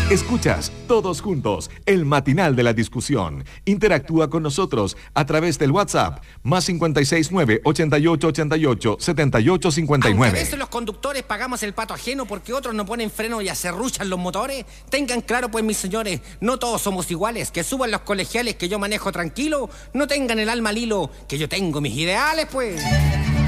Escuchas Todos Juntos, el matinal de la discusión. Interactúa con nosotros a través del WhatsApp, más 569-8888-7859. Aunque a veces los conductores pagamos el pato ajeno porque otros no ponen freno y acerruchan los motores, tengan claro pues mis señores, no todos somos iguales, que suban los colegiales que yo manejo tranquilo, no tengan el alma al hilo, que yo tengo mis ideales pues.